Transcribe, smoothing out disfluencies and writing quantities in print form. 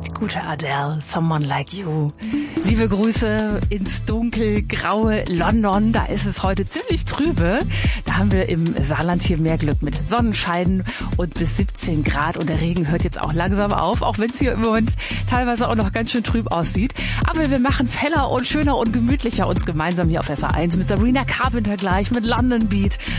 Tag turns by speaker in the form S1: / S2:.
S1: Gute Adele, Someone Like You. Liebe Grüße ins dunkelgraue London. Da ist es heute ziemlich trübe. Da haben wir im Saarland hier mehr Glück mit Sonnenschein und bis 17 Grad. Und der Regen hört jetzt auch langsam auf, auch wenn es hier im Moment teilweise auch noch ganz schön trüb aussieht. Aber wir machen es heller und schöner und gemütlicher uns gemeinsam hier auf SA1 mit Sabrina Carpenter gleich, mit London Beat.